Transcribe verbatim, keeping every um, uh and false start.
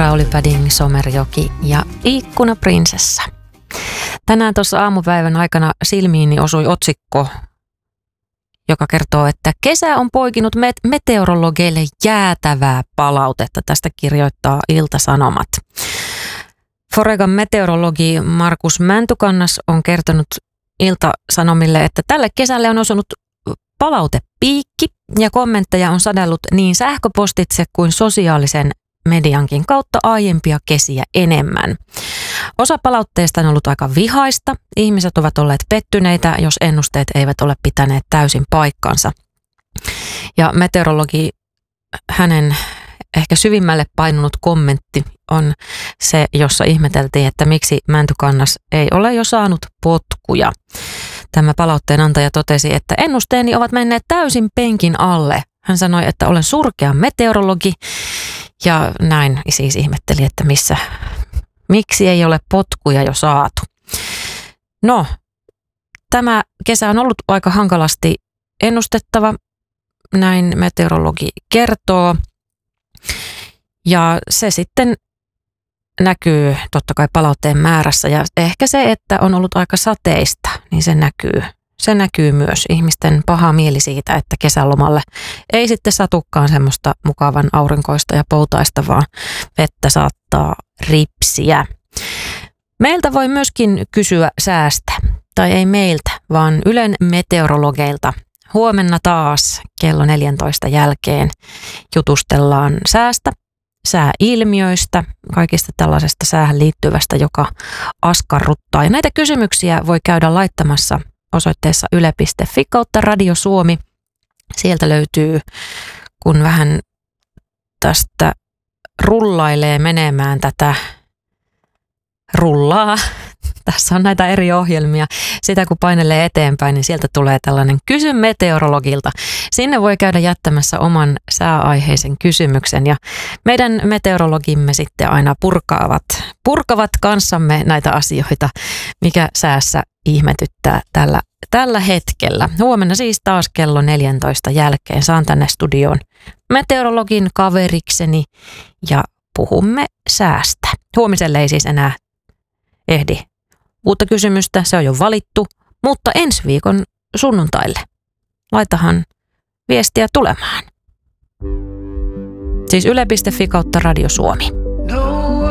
Rauli Padding, Somerjoki ja Ikkunaprinsessa. Tänään tuossa aamupäivän aikana silmiini osui otsikko, joka kertoo, että kesä on poikinut met- meteorologeille jäätävää palautetta. Tästä kirjoittaa Ilta-Sanomat. Foregan meteorologi Markus Mäntykannas on kertonut Ilta-Sanomille, että tälle kesälle on osunut palautepiikki ja kommentteja on sadellut niin sähköpostitse kuin sosiaalisen mediankin kautta aiempia kesiä enemmän. Osa palautteesta on ollut aika vihaista. Ihmiset ovat olleet pettyneitä, jos ennusteet eivät ole pitäneet täysin paikkansa. Ja meteorologi, hänen ehkä syvimmälle painunut kommentti on se, jossa ihmeteltiin, että miksi Mäntykannas ei ole jo saanut potkuja. Tämä palautteen antaja totesi, että ennusteeni ovat menneet täysin penkin alle. Hän sanoi, että olen surkea meteorologi ja näin siis ihmetteli, että missä, miksi ei ole potkuja jo saatu. No, tämä kesä on ollut aika hankalasti ennustettava, näin meteorologi kertoo. Ja se sitten näkyy totta kai palautteen määrässä ja ehkä se, että on ollut aika sateista, niin se näkyy. Se näkyy myös ihmisten paha mieli siitä, että kesälomalle ei sitten satukaan semmoista mukavan aurinkoista ja poutaista, vaan vettä saattaa ripsiä. Meiltä voi myöskin kysyä säästä, tai ei meiltä, vaan Ylen meteorologeilta. Huomenna taas kello neljäntoista jälkeen jutustellaan säästä, sääilmiöistä, kaikista tällaisesta säähän liittyvästä, joka askarruttaa. Ja näitä kysymyksiä voi käydä laittamassa osoitteessa yle piste fi kautta Radio Suomi. Sieltä löytyy, kun vähän tästä rullailee menemään tätä rullaa. Tässä on näitä eri ohjelmia. Sitä kun painelee eteenpäin, niin sieltä tulee tällainen kysy meteorologilta. Sinne voi käydä jättämässä oman sääaiheisen kysymyksen ja meidän meteorologimme sitten aina purkaavat, purkavat kanssamme näitä asioita, mikä säässä ihmetyttää tällä, tällä hetkellä. Huomenna siis taas kello neljäntoista jälkeen saan tänne studioon meteorologin kaverikseni ja puhumme säästä. Huomiselle ei siis enää ehdi uutta kysymystä, se on jo valittu, mutta ensi viikon sunnuntaille laitahan viestiä tulemaan. Siis yle piste fi kautta Radio Suomi.